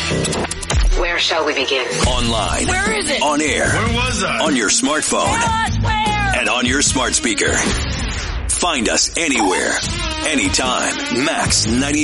Where shall we begin? Online. Where is it? On air. Where was I? On your smartphone. Tell us where. And on your smart speaker. Find us anywhere, anytime. Max 98.